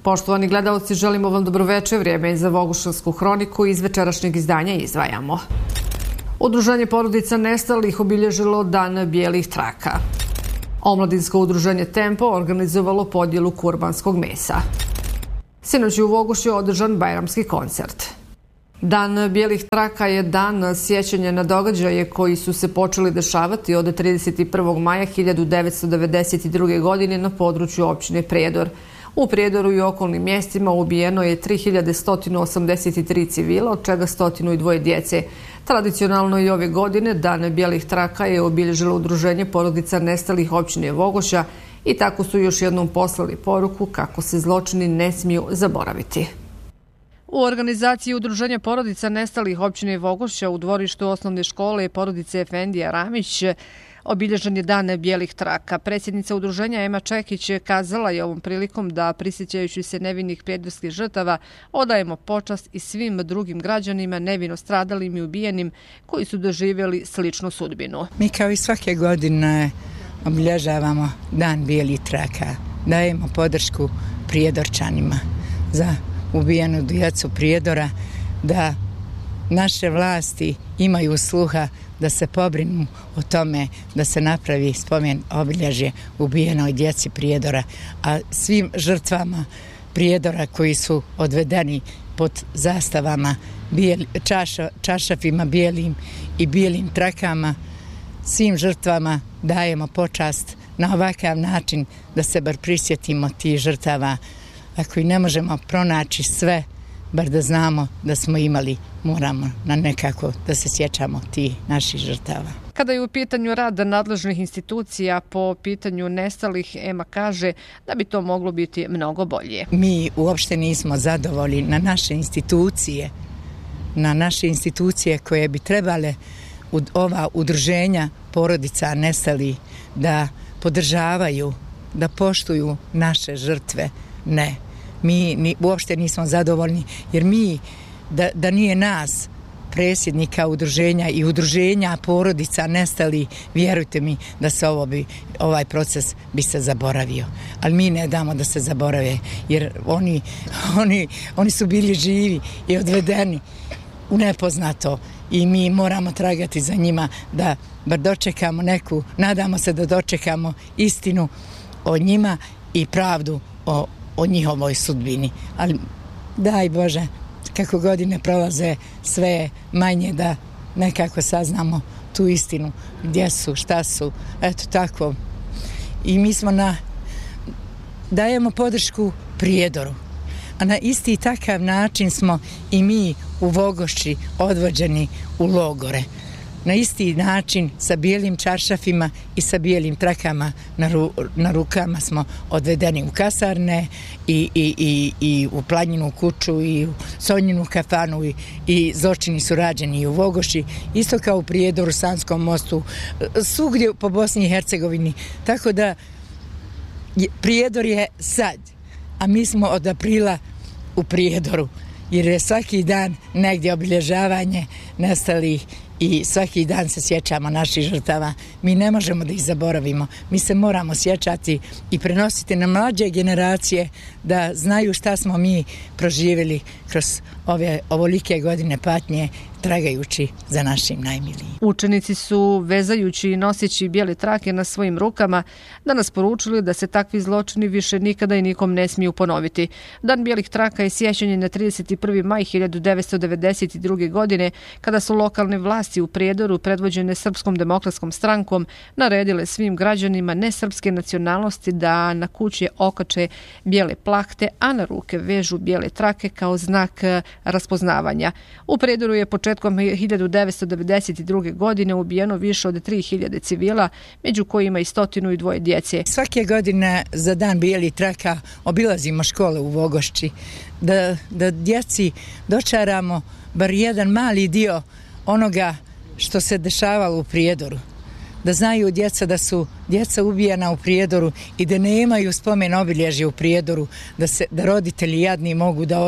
Poštovani gledalci, želimo vam dobroveče. Vrijeme je za Vogošansku hroniku. Iz večerašnjeg izdanja izdvajamo. Udruženje porodica nestalih obilježilo Dan bijelih traka. Omladinsko udruženje Tempo organizovalo podjelu kurbanskog mesa. Sinoć u Vogošu je održan bajramski koncert. Dan bijelih traka je dan sjećanja na događaje koji su se počeli dešavati od 31. maja 1992. godine na području općine Prijedor. U Prijedoru i okolnim mjestima ubijeno je 3183 civila, od čega 102 djece. Tradicionalno i ove godine Dan bijelih traka je obilježilo udruženje porodica nestalih općine Vogoša i tako su još jednom poslali poruku kako se zločini ne smiju zaboraviti. U organizaciji udruženja porodica nestalih općine Vogoša u dvorištu osnovne škole porodice Efendija Ramić obilježen je Dan bijelih traka. Predsjednica udruženja Ema Čekić kazala je ovom prilikom da, prisjećajući se nevinih prijedorskih žrtava, odajemo počast i svim drugim građanima nevino stradalim i ubijenim koji su doživjeli sličnu sudbinu. Mi kao i svake godine obilježavamo Dan bijelih traka. Dajemo podršku Prijedorčanima za ubijenu djecu Prijedora, da naše vlasti imaju sluha da se pobrinu o tome da se napravi spomen obilježje ubijenoj djeci Prijedora, a svim žrtvama Prijedora koji su odvedeni pod zastavama, čaršafima bijelim i bijelim trakama, svim žrtvama dajemo počast na ovakav način da se bar prisjetimo tih žrtava. Ako i ne možemo pronaći sve, bar da znamo da smo imali, moramo na nekako da se sjećamo tih naših žrtava. Kada je u pitanju rad nadležnih institucija po pitanju nestalih, Ema kaže da bi to moglo biti mnogo bolje. Mi uopšte nismo zadovoljni na naše institucije koje bi trebale ova udruženja porodica nestalih da podržavaju, da poštuju naše žrtve. Ne, mi uopšte nismo zadovoljni jer mi, da nije nas, predsjednika udruženja i udruženja porodica nestali, vjerujte mi da se ovaj proces bi se zaboravio. Ali mi ne damo da se zaborave jer oni su bili živi i odvedeni u nepoznato i mi moramo tragati za njima da bar dočekamo nadamo se da dočekamo istinu o njima i pravdu o njihovoj sudbini. Ali daj Bože, kako godine prolaze, sve je manje da nekako saznamo tu istinu, gdje su, šta su, eto tako. I mi smo dajemo podršku Prijedoru, a na isti takav način smo i mi u Vogošći odvođeni u logore. Na isti način sa bijelim čaršafima i sa trakama na rukama smo odvedeni u kasarne i u Planjinu kuću i u Sonjinu kafanu i zločini su rađeni i u Vogoši, isto kao u Prijedoru, Sanskom mostu, svugdje po Bosni i Hercegovini. Tako da Prijedor je sad, a mi smo od aprila u Prijedoru, jer je svaki dan negdje obilježavanje nestalih i svaki dan se sjećamo naših žrtava. Mi ne možemo da ih zaboravimo. Mi se moramo sjećati i prenositi na mlađe generacije da znaju šta smo mi proživjeli kroz ovolike godine patnje tragajući za našim najmilijim. Učenici su, vezajući i noseći bijele trake na svojim rukama, danas poručili da se takvi zločini više nikada i nikom ne smiju ponoviti. Dan bijelih traka je sjećanje na 31. maj 1992. godine, kada su lokalne vlasti u Prijedoru, predvođene Srpskom demokratskom strankom, naredile svim građanima nesrpske nacionalnosti da na kuće okače bijele plahte, a na ruke vežu bijele trake kao znak raspoznavanja. U Prijedoru je početkom 1992. godine ubijeno više od 3000 civila, među kojima i 102 djece. Svake godine za Dan bijelih traka obilazimo škole u Vogošći, da djeci dočaramo bar jedan mali dio onoga što se dešavalo u Prijedoru. da znaju djeca da su djeca ubijena u Prijedoru i da nemaju spomen obilježja u Prijedoru, da roditelji jadni mogu da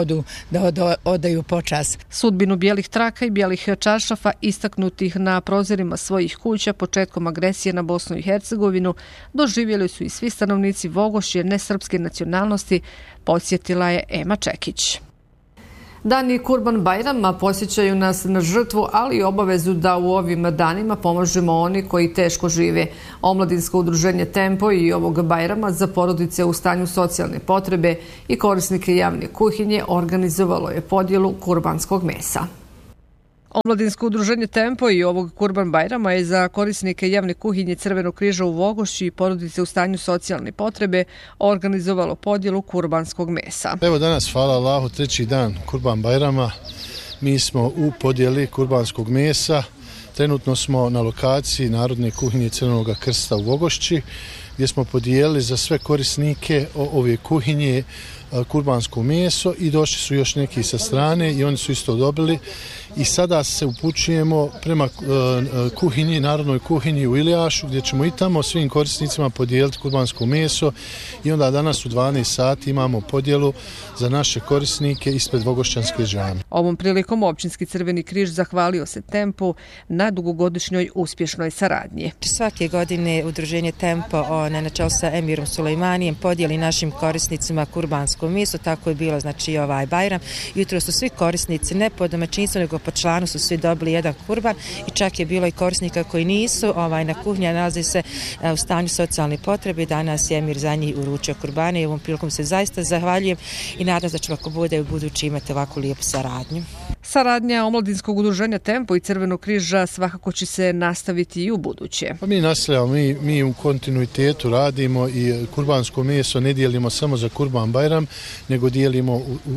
odaju počast. Sudbinu bijelih traka i bijelih čaršafa istaknutih na prozorima svojih kuća početkom agresije na Bosnu i Hercegovinu doživjeli su i svi stanovnici Vogošće nesrpske nacionalnosti, podsjetila je Ema Čekić. Dani Kurban-Bajrama podsjećaju nas na žrtvu, ali i obavezu da u ovim danima pomažemo oni koji teško žive. Omladinsko udruženje Tempo i ovog Bajrama za porodice u stanju socijalne potrebe i korisnike javne kuhinje organizovalo je podjelu kurbanskog mesa. Omladinsko udruženje Tempo i ovog Kurban-Bajrama je za korisnike javne kuhinje Crvenog križa u Vogošći i porodice u stanju socijalne potrebe organizovalo podjelu kurbanskog mesa. Evo danas, hvala Allahu, 3. dan Kurban-Bajrama. Mi smo u podjeli kurbanskog mesa. Trenutno smo na lokaciji Narodne kuhinje Crvenog krsta u Vogošći, gdje smo podijelili za sve korisnike ove kuhinje kurbansko meso i došli su još neki sa strane i oni su isto dobili. I sada se upućujemo prema kuhinji, Narodnoj kuhinji u Ilijašu, gdje ćemo i tamo svim korisnicima podijeliti kurbansko meso i onda danas u 12 sati imamo podjelu za naše korisnike ispred Vogošćanske džamije. Ovom prilikom Općinski Crveni križ zahvalio se Tempu na dugogodišnjoj uspješnoj saradnji. Svake godine udruženje Tempo na čelu sa Emirom Sulejmanijem podijeli našim korisnicima kurbansko meso, tako je bilo znači ovaj Bajram. Jutro su svi korisnici ne po domaćinstvu nego po članu su svi dobili jedan kurban i čak je bilo i korisnika koji nisu na kuhinji, nalazi se u stanju socijalne potrebe. Danas je Emir za njih uručio kurbane i ovom prilikom se zaista zahvaljujem i nadam se da ćemo ako bude u budući imati ovakvu lijepu saradnju. Saradnja Omladinskog udruženja Tempo i Crvenog križa svakako će se nastaviti i u buduće. Pa mi nastavljamo, mi u kontinuitetu radimo i kurbansko meso ne dijelimo samo za Kurban-Bajram, nego dijelimo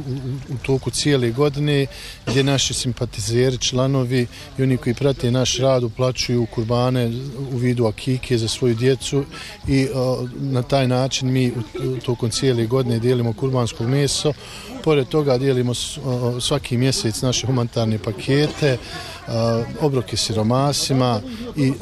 u toku cijele godine, gdje naši simpatizeri, članovi i oni koji prate naš rad uplaćuju kurbane u vidu akike za svoju djecu i na taj način mi tokom cijele godine dijelimo kurbansko meso. Pored toga dijelimo svaki mjesec naše humanitarne pakete, obroke siromasima i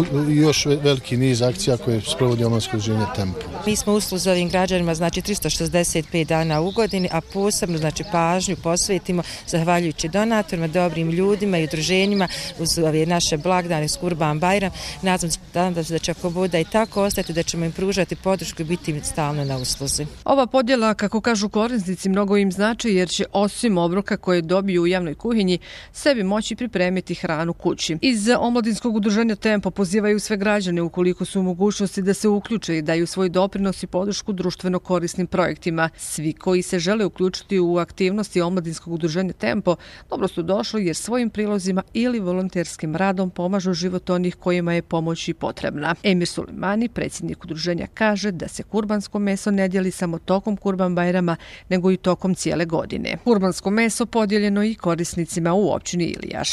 još veliki niz akcija koje sprovodi Omladinsko udruženje Tempo. Mi smo usluzi ovim građanima znači 365 dana u godini, a posebno znači pažnju posvetimo zahvaljujući donatorima, dobrim ljudima i udruženjima uz ove naše blagdane s Kurban-Bajram. Nadam se da će ako bude i tako ostati, da ćemo im pružati podršku i biti im stalno na usluzi. Ova podjela, kako kažu korisnici, mnogo im znači jer će osim obroka koje dobiju u javnoj kuhinji sebi moći pripremiti hranu kući. Iz Omladinskog udruženja Tempo pozivaju sve građane ukoliko su u mogućnosti da se uključe i daju svoj doprinos i podršku društveno korisnim projektima. Svi koji se žele uključiti u aktivnosti Omladinskog udruženja Tempo dobro su došli jer svojim prilozima ili volonterskim radom pomažu život onih kojima je pomoć i potrebna. Emir Sulejmani, predsjednik udruženja, kaže da se kurbansko meso ne dijeli samo tokom Kurban-Bajrama, nego i tokom cijele godine. Kurbansko meso podijeljeno i korisnicima u općini Ilijaš.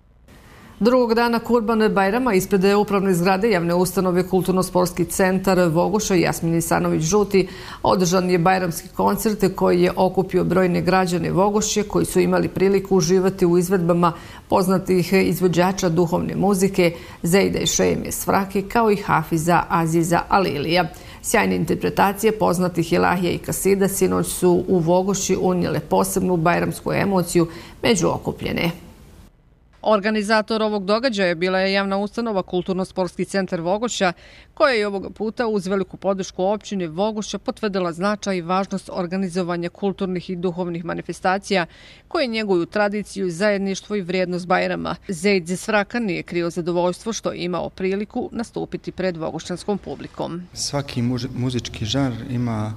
Drugog dana Kurban-Bajrama ispred upravne zgrade javne ustanove Kulturno-sportski centar Vogoša Jasmin Isanović Žuti održan je bajramski koncert koji je okupio brojne građane Vogošće koji su imali priliku uživati u izvedbama poznatih izvođača duhovne muzike Zejda i Šejme Svraki kao i Hafiza Aziza Alilija. Sjajne interpretacije poznatih ilahija i kasida sinoć su u Vogošći unijele posebnu bajramsku emociju među okupljene. Organizator ovog događaja bila je javna ustanova Kulturno-sportski centar Vogošća, koja je ovog puta uz veliku podršku općine Vogošća potvrdila značaj i važnost organizovanja kulturnih i duhovnih manifestacija koje njeguju tradiciju, zajedništvo i vrijednost Bajrama. Zejd Svraka nije krio zadovoljstvo što je imao priliku nastupiti pred vogošćanskom publikom. Svaki muzički žanr ima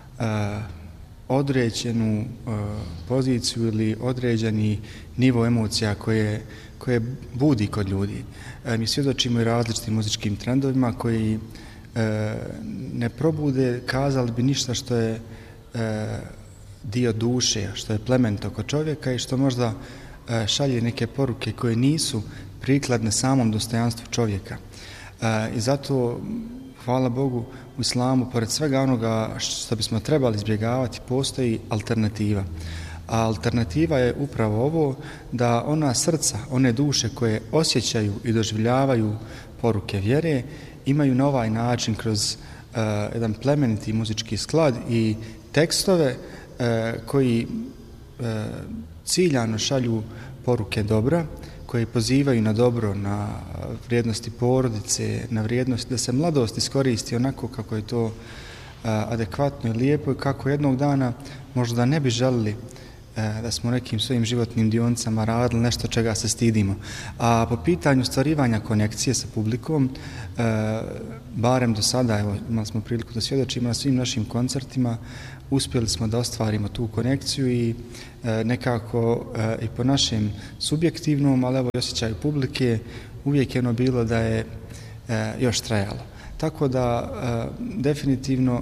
određenu poziciju ili određeni nivo emocija koje budi kod ljudi. Mi svjedočimo i različitim muzičkim trendovima koji ne probude, kazali bi ništa što je dio duše, što je plemenito kod čovjeka i što možda šalje neke poruke koje nisu prikladne samom dostojanstvu čovjeka. I zato, hvala Bogu, u islamu, pored svega onoga što bismo trebali izbjegavati, postoji alternativa. A alternativa je upravo ovo da ona srca, one duše koje osjećaju i doživljavaju poruke vjere, imaju na ovaj način kroz jedan plemeniti muzički sklad i tekstove koji ciljano šalju poruke dobra, koji pozivaju na dobro, na vrijednosti porodice, na vrijednost da se mladost iskoristi onako kako je to adekvatno i lijepo i kako jednog dana možda ne bi želili da smo nekim svojim životnim dionicama radili nešto čega se stidimo. A po pitanju stvarivanja konekcije sa publikom, barem do sada, evo, imali smo priliku da svjedočimo na svim našim koncertima, uspjeli smo da ostvarimo tu konekciju i nekako i po našem subjektivnom, ali evo i osjećaju publike, uvijek je ono bilo da je još trajalo. Tako da definitivno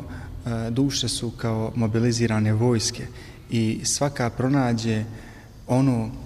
duše su kao mobilizirane vojske i svaka pronađe ono